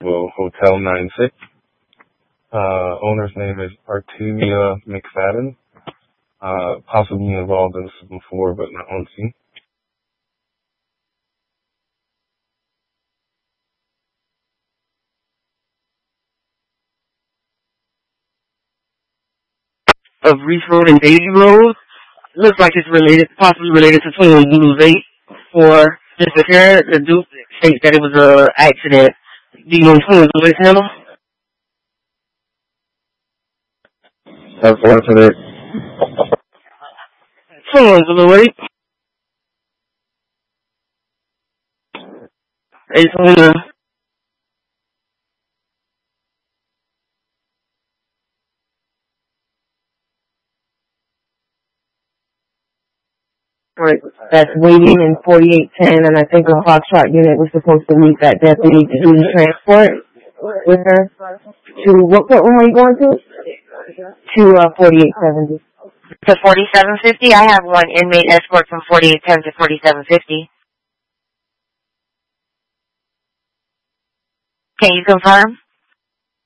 Roswell Hotel 96. Owner's name is Artavia McFadden. Possibly involved in this before, but not on scene. Of Reese Road and Daisy Road. Looks like it's possibly related to Twin Zulu's 8 for disappearance. The Duke states that it was an accident. Do you know Twin Zulu's handle? That's one for it. Twin Zulu 8. It's on the... Right. That's waiting in 4810, and I think a Foxtrot unit was supposed to meet that deputy to transport with her to, what room are you going to? To 4870. To 4750? I have one inmate escort from 4810 to 4750. Can you confirm?